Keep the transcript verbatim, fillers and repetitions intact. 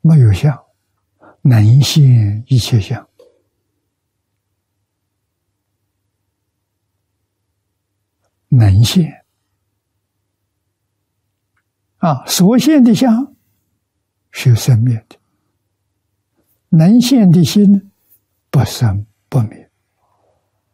没有相，能现一切相。能现啊，所现的相是生灭的，能现的心不生不灭。